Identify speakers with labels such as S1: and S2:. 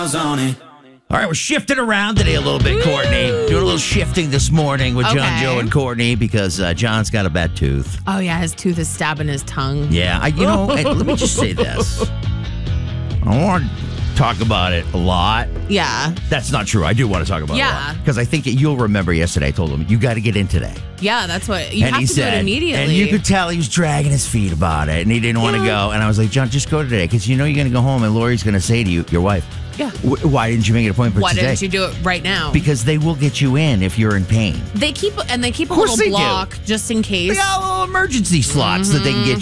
S1: smiles on it.
S2: All right, we're shifting around today a little bit, Courtney. Doing a little shifting this morning with John,
S3: Okay.
S2: Joe, and Courtney because John's got a bad tooth.
S3: Oh, yeah, his tooth is stabbing his tongue.
S2: Yeah, let me just say this. I don't want to talk about it a lot.
S3: Yeah.
S2: That's not true. I do want to talk about it a
S3: Yeah.
S2: lot. Because I think you'll remember yesterday I told him, you got to get in today.
S3: Yeah, that's what you
S2: And
S3: have
S2: he
S3: to do it
S2: said,
S3: immediately.
S2: and you could tell he was dragging his feet about it, and he didn't want to go. And I was like, John, just go today, because you know you're going to go home, and Lori's going to say to you, your wife,
S3: Yeah.
S2: Why didn't you make an appointment for
S3: Why
S2: today?
S3: didn't you do it right now?
S2: Because they will get you in if you're in pain.
S3: They keep a
S2: course
S3: little
S2: they do.
S3: block just in case.
S2: They got little emergency slots that they can get